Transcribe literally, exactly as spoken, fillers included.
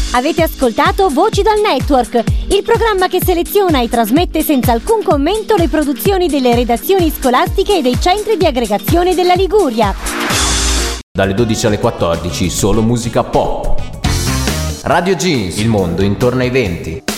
Avete ascoltato Voci dal Network, il programma che seleziona e trasmette senza alcun commento le produzioni delle redazioni scolastiche e dei centri di aggregazione della Liguria. Dalle dodici alle quattordici, solo musica pop. Radio Jeans, il mondo intorno ai venti.